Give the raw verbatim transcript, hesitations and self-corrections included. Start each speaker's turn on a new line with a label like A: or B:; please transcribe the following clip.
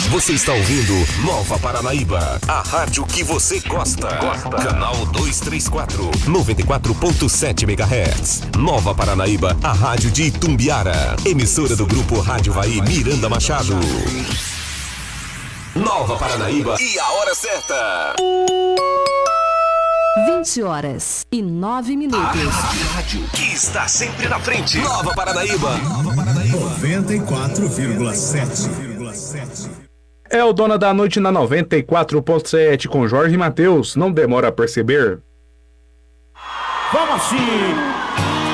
A: Você está ouvindo Nova Paranaíba, a rádio que você gosta. gosta. Canal duzentos e trinta e quatro, noventa e quatro ponto sete megahertz. Nova Paranaíba, a rádio de Itumbiara. Emissora do grupo Rádio Vai Miranda Machado. Nova Paranaíba e a hora certa.
B: vinte horas e nove minutos.
A: A rádio que está sempre na frente. Nova Paranaíba. Nova Paranaíba.
C: noventa e quatro vírgula sete.
D: É o Dona da Noite na noventa e quatro ponto sete com Jorge Mateus. Não demora a perceber.
E: Vamos sim!